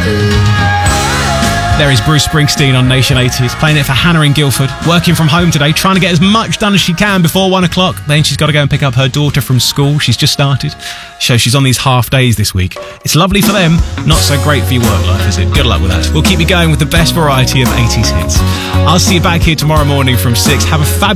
There is Bruce Springsteen on Nation 80s, playing it for Hannah in Guildford, working from home today, trying to get as much done as she can before 1 o'clock. Then she's got to go and pick up her daughter from school. She's just started. So she's on these half days this week. It's lovely for them, not so great for your work life, is it? Good luck with that. We'll keep you going with the best variety of 80s hits. I'll see you back here tomorrow morning from 6. Have a fabulous